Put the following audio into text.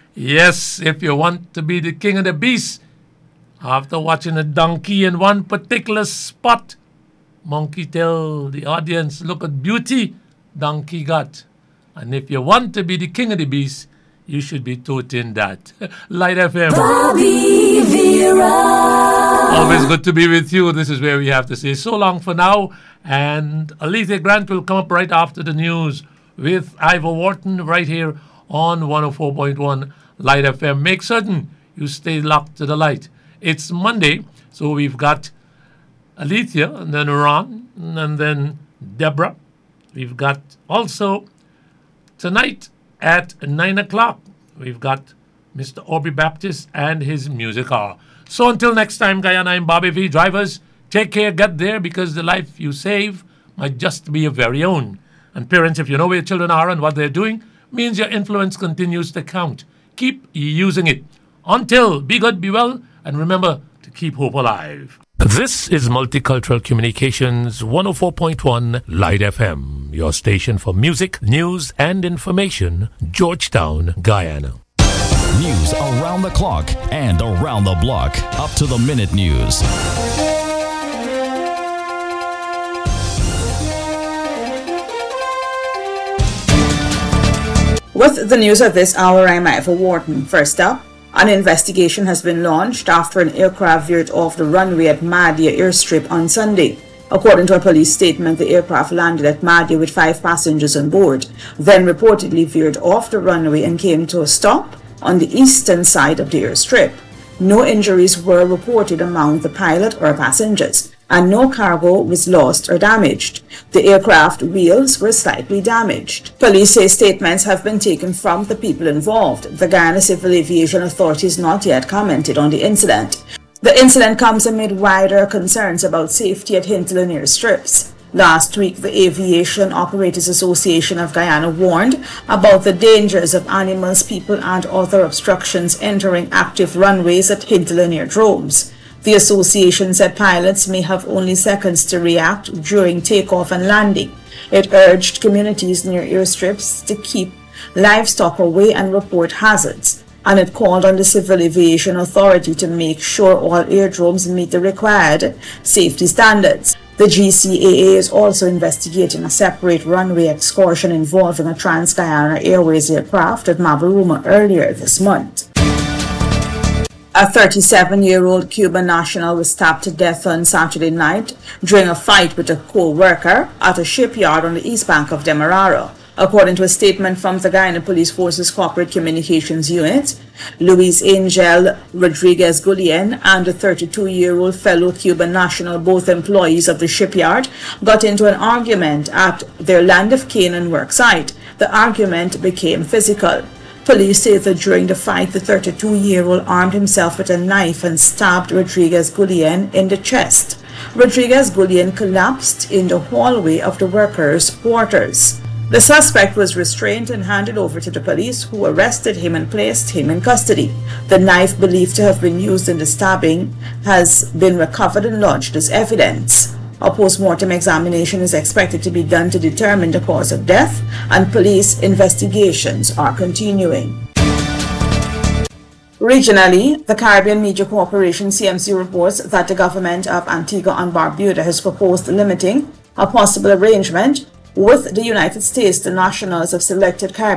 Yes, if you want to be the king of the beast, after watching a donkey in one particular spot, monkey tell the audience, look at beauty donkey got. And if you want to be the king of the beast, you should be toting that. Light FM. Bobby Vera. Always good to be with you. This is where we have to say so long for now. And Alethea Grant will come up right after the news with Ivor Wharton right here on 104.1 Light FM. Make certain you stay locked to the light. It's Monday, so we've got Alethea, and then Ron, and then Deborah. We've got also tonight at 9 o'clock, we've got Mr. Aubrey Baptist and his music hour. So until next time, Guyana, I'm Bobby V. Drivers, take care, get there, because the life you save might just be your very own. And parents, if you know where your children are and what they're doing, means your influence continues to count. Keep using it. Until, be good, be well, and remember to keep hope alive. This is Multicultural Communications 104.1 Light FM, your station for music, news, and information, Georgetown, Guyana. News around the clock and around the block. Up to the minute news. With the news of this hour, I'm Ivor Wharton. First up, an investigation has been launched after an aircraft veered off the runway at Mahdia airstrip on Sunday. According to a police statement, the aircraft landed at Mahdia with 5 passengers on board, then reportedly veered off the runway and came to a stop on the eastern side of the airstrip. No injuries were reported among the pilot or passengers, and no cargo was lost or damaged. The aircraft wheels were slightly damaged. Police say statements have been taken from the people involved. The Guyana Civil Aviation Authority has not yet commented on the incident. The incident comes amid wider concerns about safety at hinterland airstrips. Last week, the Aviation Operators Association of Guyana warned about the dangers of animals, people, and other obstructions entering active runways at hinterland airdromes. The association said pilots may have only seconds to react during takeoff and landing. It urged communities near airstrips to keep livestock away and report hazards, and it called on the Civil Aviation Authority to make sure all airdromes meet the required safety standards. The GCAA is also investigating a separate runway excursion involving a Trans-Guyana Airways aircraft at Mabaruma earlier this month. A 37-year-old Cuban national was stabbed to death on Saturday night during a fight with a co-worker at a shipyard on the east bank of Demerara. According to a statement from the Guyana Police Force's Corporate Communications Unit, Luis Angel Rodriguez Gullien and a 32-year-old fellow Cuban national, both employees of the shipyard, got into an argument at their Land of Canaan work site. The argument became physical. Police say that during the fight, the 32-year-old armed himself with a knife and stabbed Rodriguez Gullien in the chest. Rodriguez Gullien collapsed in the hallway of the workers' quarters. The suspect was restrained and handed over to the police, who arrested him and placed him in custody. The knife, believed to have been used in the stabbing, has been recovered and lodged as evidence. A post-mortem examination is expected to be done to determine the cause of death, and police investigations are continuing. Regionally, the Caribbean Media Corporation CMC reports that the government of Antigua and Barbuda has proposed limiting a possible arrangement with the United States to nationals of selected Caribbean